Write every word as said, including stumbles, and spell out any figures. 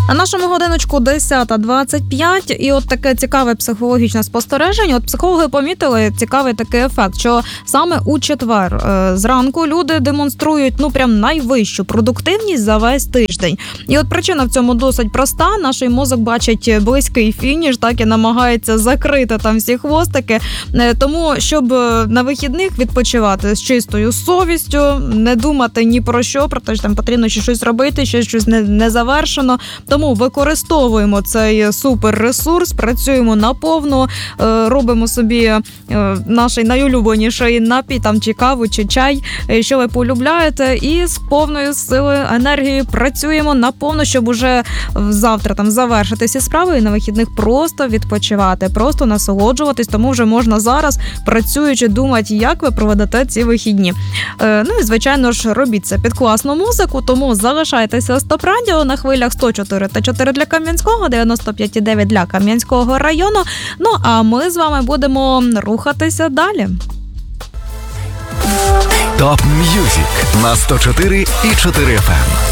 На нашому годиночку десята двадцять п'ять, і от таке цікаве психологічне спостереження. От психологи помітили цікавий такий ефект, що саме у четвер е, зранку люди демонструють, ну, прям найвищу продуктивність за весь тиждень. І от причина в цьому досить проста. Наш мозок бачить близький фініш, так і намагається закрити там всі хвостики. Е, тому, щоб на вихідних відпочивати з чистою совістю, не думати ні про що, про те, що там потрібно ще щось робити, ще щось не, не завершено. Тому використовуємо цей суперресурс, працюємо наповну, робимо собі наш найулюбленіший напій, там, чи каву, чи чай, що ви полюбляєте, і з повною силою, енергією працюємо наповну, щоб уже завтра там завершити всі справи і на вихідних просто відпочивати, просто насолоджуватись, тому вже можна зараз, працюючи, думати, як ви проведете ці вихідні. Ну і, звичайно ж, робіть це під класну музику, тому залишайтеся з Топ Радіо на хвилях сто чотири та чотири для Кам'янського, дев'яносто п'ять і дев'ять для Кам'янського району. Ну, а ми з вами будемо рухатися далі. Топ М'юзик на сто чотири і чотири еф ем.